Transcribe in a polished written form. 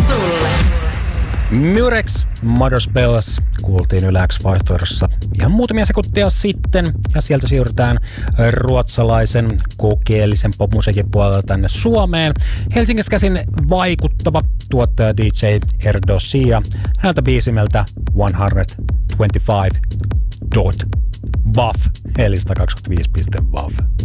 sulle. Murex, Mother's Bells kuultiin Yle X-vaihtoehdossa ihan muutamia sekuntia sitten, ja sieltä siirrytään ruotsalaisen kokeellisen popmusiikin puolella tänne Suomeen. Helsingistä käsin vaikuttava tuottaja DJ Erdosia, häneltä biisimeltä 125.wav, eli 125.wav.